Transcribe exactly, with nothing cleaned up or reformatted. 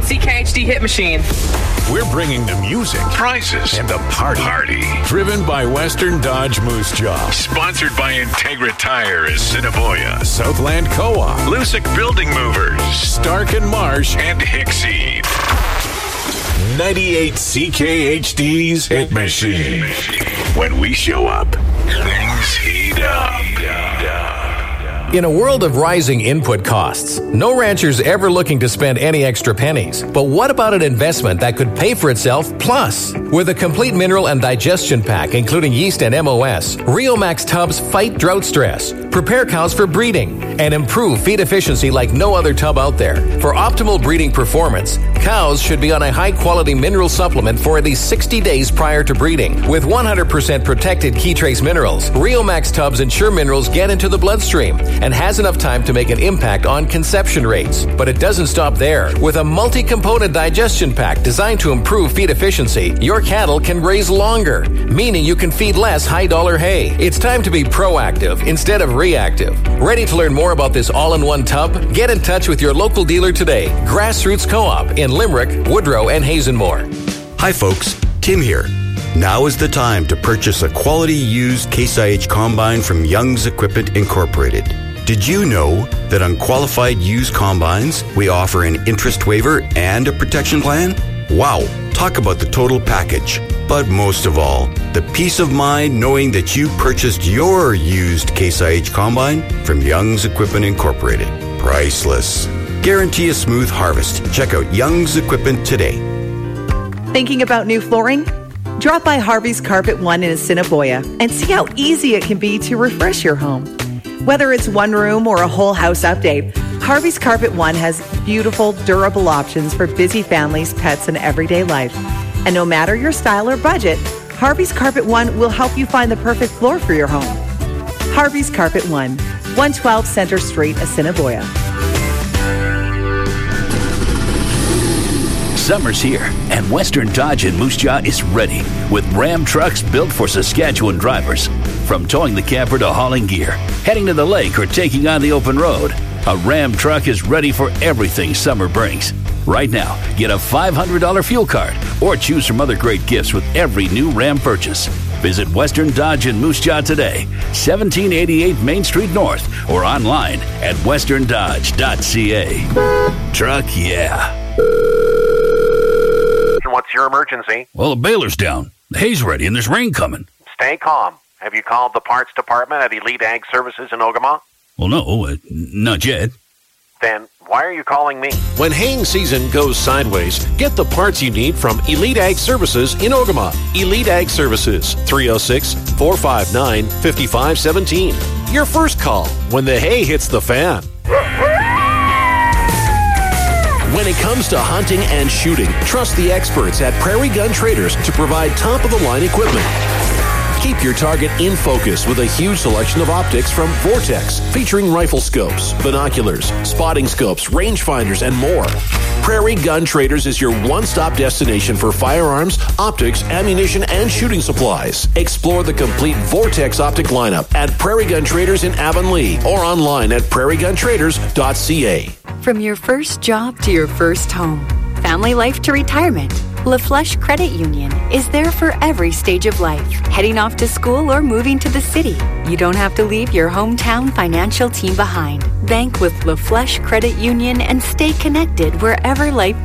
C K H D Hit Machine. We're bringing the music, prizes, and the party. Party. Driven by Western Dodge Moose Jaw. Sponsored by Integra Tire Assiniboia. Southland Co-op. Lusick Building Movers. Stark and Marsh. And Hixie. ninety-eight C K H D's Hit Machine. When we show up, things heat up. In a world of rising input costs, no rancher's ever looking to spend any extra pennies. But what about an investment that could pay for itself plus? With a complete mineral and digestion pack, including yeast and M O S, Riomax tubs fight drought stress, prepare cows for breeding, and improve feed efficiency like no other tub out there. For optimal breeding performance, cows should be on a high-quality mineral supplement for at least sixty days prior to breeding. With one hundred percent protected key trace minerals, Riomax tubs ensure minerals get into the bloodstream and has enough time to make an impact on conception rates. But it doesn't stop there. With a multi-component digestion pack designed to improve feed efficiency, your cattle can graze longer, meaning you can feed less high-dollar hay. It's time to be proactive instead of reactive. Ready to learn more about this all-in-one tub? Get in touch with your local dealer today. Grassroots Co-op in Limerick, Woodrow, and Hazenmore. Hi folks, Tim here. Now is the time to purchase a quality used Case I H combine from Young's Equipment Incorporated. Did you know that on qualified used combines, we offer an interest waiver and a protection plan? Wow, talk about the total package. But most of all, the peace of mind knowing that you purchased your used Case I H combine from Young's Equipment Incorporated. Priceless. Guarantee a smooth harvest. Check out Young's Equipment today. Thinking about new flooring? Drop by Harvey's Carpet One in Assiniboia and see how easy it can be to refresh your home. Whether it's one room or a whole house update, Harvey's Carpet One has beautiful, durable options for busy families, pets, and everyday life. And no matter your style or budget, Harvey's Carpet One will help you find the perfect floor for your home. Harvey's Carpet One, one twelve Center Street, Assiniboia. Summer's here, and Western Dodge in Moose Jaw is ready with Ram trucks built for Saskatchewan drivers. From towing the camper to hauling gear, heading to the lake, or taking on the open road, a Ram truck is ready for everything summer brings. Right now, get a five hundred dollars fuel card or choose from other great gifts with every new Ram purchase. Visit Western Dodge in Moose Jaw today, seventeen eighty-eight Main Street North, or online at western dodge dot c a. Truck, yeah. What's your emergency? Well, the baler's down. The hay's ready and there's rain coming. Stay calm. Have you called the parts department at Elite Ag Services in Ogama? Well, no, uh, not yet. Then why are you calling me? When haying season goes sideways, get the parts you need from Elite Ag Services in Ogama. Elite Ag Services, three oh six, four five nine, five five one seven. Your first call when the hay hits the fan. When it comes to hunting and shooting, trust the experts at Prairie Gun Traders to provide top-of-the-line equipment. Keep your target in focus with a huge selection of optics from Vortex, featuring rifle scopes, binoculars, spotting scopes, rangefinders, and more. Prairie Gun Traders is your one-stop destination for firearms, optics, ammunition, and shooting supplies. Explore the complete Vortex optic lineup at Prairie Gun Traders in Avonlea or online at prairie gun traders dot c a. From your first job to your first home, family life to retirement, LaFlèche Credit Union is there for every stage of life. Heading off to school or moving to the city, you don't have to leave your hometown financial team behind. Bank with LaFlèche Credit Union and stay connected wherever life